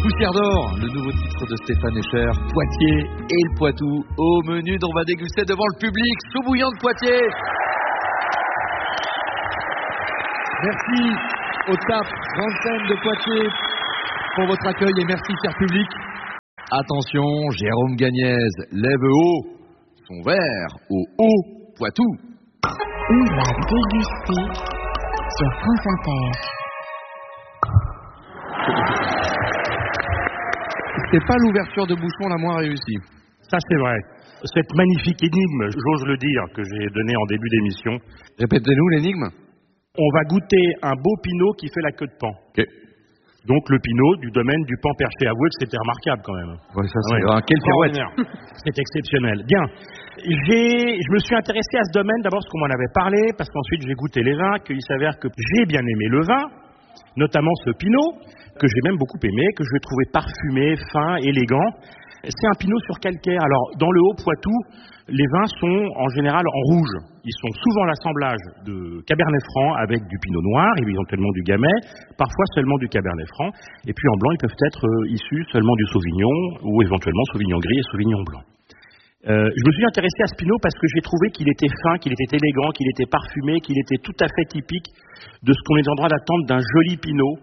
Poussière d'or, le nouveau titre de Stéphane Escher, Poitiers et le Poitou. Au menu dont on va déguster devant le public, chou bouillant de Poitiers. Merci au TAP, grande scène de Poitiers, pour votre accueil et merci, cher public. Attention, Jérôme Gagnez lève haut son verre au haut Poitou. On va déguster sur France Inter. C'est pas l'ouverture de bouchon la moins réussie. Ça, c'est vrai. Cette magnifique énigme, j'ose le dire, que j'ai donnée en début d'émission. Répétez-nous l'énigme. On va goûter un beau pinot qui fait la queue de paon. Ok. Donc le pinot du domaine du paon perché. Avouez que c'était remarquable quand même. Ouais, ça c'est vrai. Quelle pirouette. C'est exceptionnel. Bien. Je me suis intéressé à ce domaine d'abord parce qu'on m'en avait parlé, parce qu'ensuite j'ai goûté les vins, qu'il s'avère que j'ai bien aimé le vin, notamment ce pinot, que j'ai même beaucoup aimé, que je trouvais parfumé, fin, élégant. C'est un pinot sur calcaire. Alors, dans le Haut-Poitou, les vins sont en général en rouge. Ils sont souvent l'assemblage de Cabernet Franc avec du Pinot Noir, éventuellement du Gamay, parfois seulement du Cabernet Franc. Et puis en blanc, ils peuvent être issus seulement du Sauvignon, ou éventuellement Sauvignon gris et Sauvignon blanc. Je me suis intéressé à ce pinot parce que j'ai trouvé qu'il était fin, qu'il était élégant, qu'il était parfumé, qu'il était tout à fait typique de ce qu'on est en droit d'attendre d'un joli pinot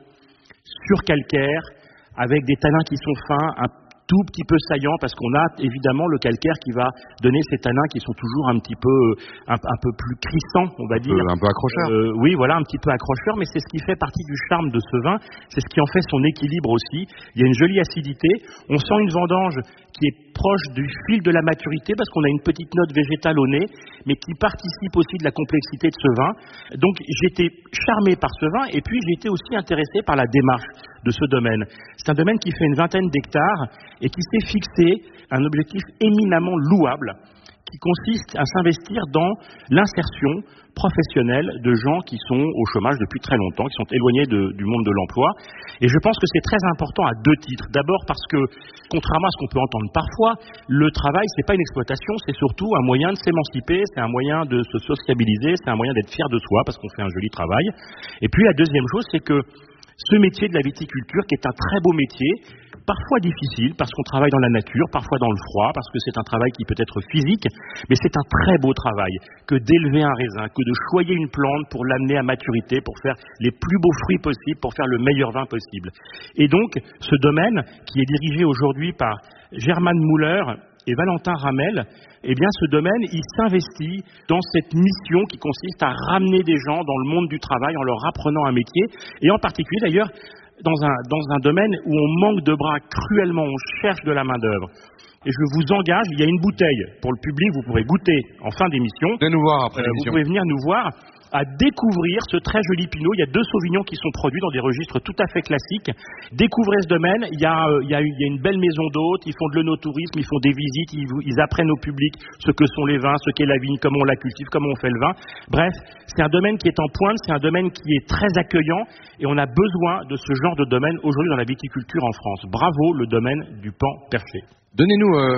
sur calcaire, avec des tanins qui sont fins, un tout petit peu saillants, parce qu'on a évidemment le calcaire qui va donner ces tanins qui sont toujours un petit peu un peu plus crissants, on va dire. Un peu accrocheurs. Oui, voilà, un petit peu accrocheur, mais c'est ce qui fait partie du charme de ce vin, c'est ce qui en fait son équilibre aussi. Il y a une jolie acidité, on sent une vendange qui est proche du fil de la maturité, parce qu'on a une petite note végétale au nez, mais qui participe aussi de la complexité de ce vin. Donc j'étais charmé par ce vin, et puis j'ai été aussi intéressé par la démarche de ce domaine. C'est un domaine qui fait une vingtaine d'hectares et qui s'est fixé un objectif éminemment louable, qui consiste à s'investir dans l'insertion professionnelle de gens qui sont au chômage depuis très longtemps, qui sont éloignés du monde de l'emploi. Et je pense que c'est très important à deux titres. D'abord parce que, contrairement à ce qu'on peut entendre parfois, le travail, c'est pas une exploitation, c'est surtout un moyen de s'émanciper, c'est un moyen de se sociabiliser, c'est un moyen d'être fier de soi parce qu'on fait un joli travail. Et puis la deuxième chose, c'est que ce métier de la viticulture, qui est un très beau métier, parfois difficile, parce qu'on travaille dans la nature, parfois dans le froid, parce que c'est un travail qui peut être physique, mais c'est un très beau travail que d'élever un raisin, que de choyer une plante pour l'amener à maturité, pour faire les plus beaux fruits possibles, pour faire le meilleur vin possible. Et donc, ce domaine, qui est dirigé aujourd'hui par Germaine Muller et Valentin Ramel, eh bien, ce domaine, il s'investit dans cette mission qui consiste à ramener des gens dans le monde du travail en leur apprenant un métier, et en particulier, d'ailleurs, dans un domaine où on manque de bras cruellement, on cherche de la main-d'œuvre. Et je vous engage, il y a une bouteille pour le public, vous pourrez goûter en fin d'émission. Venez nous voir après l'émission. Vous pouvez venir nous voir, à découvrir ce très joli pinot. Il y a 2 sauvignons qui sont produits dans des registres tout à fait classiques. Découvrez ce domaine. Il y a une belle maison d'hôtes. Ils font de l'œnotourisme, ils font des visites, ils apprennent au public ce que sont les vins, ce qu'est la vigne, comment on la cultive, comment on fait le vin. Bref, c'est un domaine qui est en pointe, c'est un domaine qui est très accueillant et on a besoin de ce genre de domaine aujourd'hui dans la viticulture en France. Bravo, le domaine du paon perché. Donnez-nous,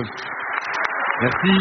merci.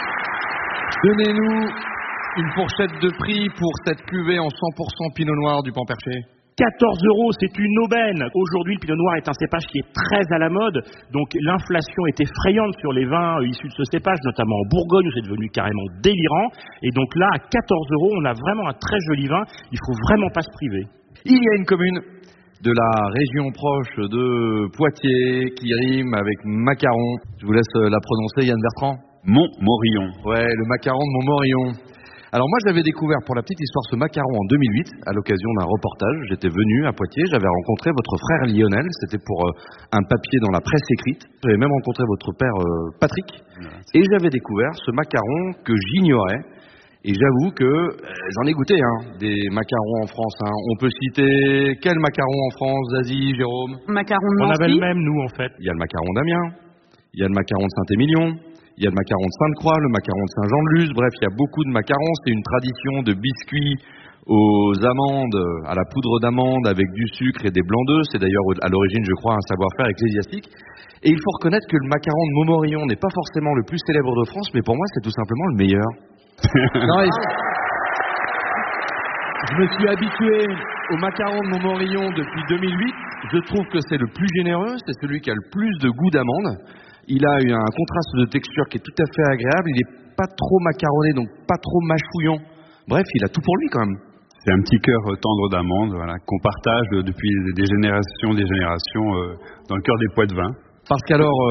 Donnez-nous une fourchette de prix pour cette cuvée en 100% Pinot Noir du Paon Perché. 14 €, c'est une aubaine. Aujourd'hui, le Pinot Noir est un cépage qui est très à la mode, donc l'inflation est effrayante sur les vins issus de ce cépage, notamment en Bourgogne où c'est devenu carrément délirant. Et donc là, à 14 €, on a vraiment un très joli vin. Il faut vraiment pas se priver. Il y a une commune de la région proche de Poitiers qui rime avec macaron. Je vous laisse la prononcer, Yann Bertrand. Montmorillon. Ouais, le macaron de Montmorillon. Alors moi j'avais découvert pour la petite histoire ce macaron en 2008 à l'occasion d'un reportage. J'étais venu à Poitiers, j'avais rencontré votre frère Lionel, c'était pour un papier dans la presse écrite. J'avais même rencontré votre père Patrick et j'avais découvert ce macaron que j'ignorais. Et j'avoue que j'en ai goûté des macarons en France. On peut citer quel macaron en France, Zazie, Jérôme? Macaron de Nancy. On avait le même nous en fait. Il y a le macaron d'Amiens, il y a le macaron de Saint-Émilion. Il y a le macaron de Sainte-Croix, le macaron de Saint-Jean-de-Luz, bref, il y a beaucoup de macarons. C'est une tradition de biscuits aux amandes, à la poudre d'amande avec du sucre et des blancs d'œufs. C'est d'ailleurs à l'origine, je crois, un savoir-faire ecclésiastique. Et il faut reconnaître que le macaron de Montmorillon n'est pas forcément le plus célèbre de France, mais pour moi, c'est tout simplement le meilleur. Non, je me suis habitué au macaron de Montmorillon depuis 2008. Je trouve que c'est le plus généreux, c'est celui qui a le plus de goût d'amande. Il a eu un contraste de texture qui est tout à fait agréable. Il n'est pas trop macaroné, donc pas trop mâchouillant. Bref, il a tout pour lui quand même. C'est un petit cœur tendre d'amande, voilà, qu'on partage depuis des générations dans le cœur des pots de vin. Parce qu'alors,